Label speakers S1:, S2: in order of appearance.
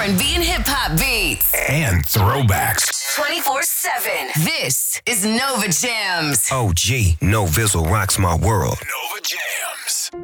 S1: R&B and hip hop beats.
S2: And throwbacks.
S1: 24/7. This is Nova Jams.
S3: OG, No Vizzle rocks my world.
S2: Nova Jams.